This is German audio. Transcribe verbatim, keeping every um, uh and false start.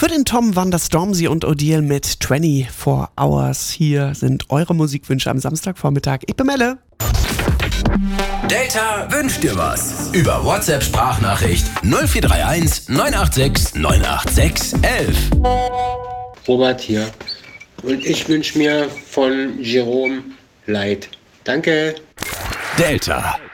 Für den Tom waren das Stormzy und Odile mit vierundzwanzig Hours. Hier sind eure Musikwünsche am Samstagvormittag. Ich bin Melle. Delta wünscht dir was. Über WhatsApp-Sprachnachricht null vier drei eins neun acht sechs neun acht sechs elf. Robert hier. Und ich wünsche mir von Jerome Light. Danke. Delta.